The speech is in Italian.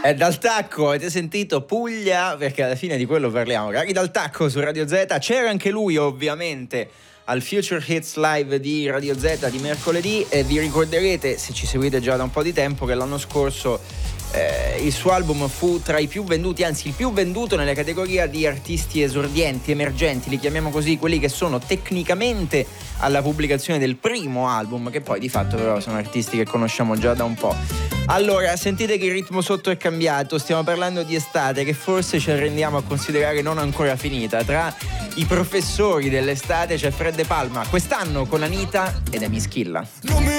È dal tacco, avete sentito Puglia, perché alla fine di quello parliamo. Cari dal tacco su Radio Z, c'era anche lui ovviamente al Future Hits Live di Radio Z di mercoledì e vi ricorderete, se ci seguite già da un po' di tempo, che l'anno scorso il suo album fu tra i più venduti, anzi il più venduto nella categoria di artisti esordienti, emergenti, li chiamiamo così, quelli che sono tecnicamente alla pubblicazione del primo album, che poi di fatto però sono artisti che conosciamo già da un po'. Allora, sentite che il ritmo sotto è cambiato, stiamo parlando di estate che forse ci arrendiamo a considerare non ancora finita. Tra i professori dell'estate c'è Fred De Palma, quest'anno con Anita ed Emischilla.